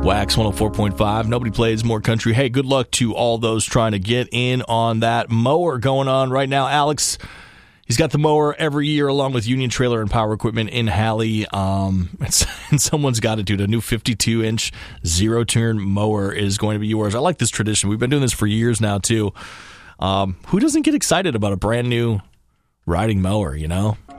Wax 104.5. Nobody plays more country. Hey, good luck to all those trying to get in on that mower going on right now. Alex, he's got the mower every year along with Union Trailer and Power Equipment in Halley. And someone's got it, dude. A new 52-inch zero-turn mower is going to be yours. I like this tradition. We've been doing this for years now, too. Who doesn't get excited about a brand new riding mower, you know?